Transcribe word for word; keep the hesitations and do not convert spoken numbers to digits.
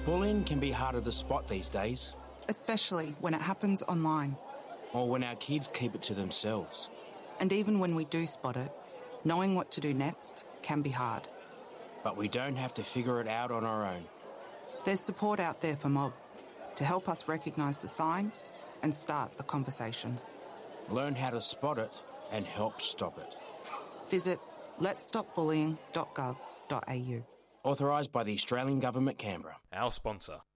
Bullying can be harder to spot these days. Especially when it happens online. Or when our kids keep it to themselves. And even when we do spot it, knowing what to do next can be hard. But we don't have to figure it out on our own. There's support out there for Mob to help us recognise the signs and start the conversation. Learn how to spot it and help stop it. Visit lets stop bullying dot gov dot a u. Authorised by the Australian Government, Canberra. Our sponsor.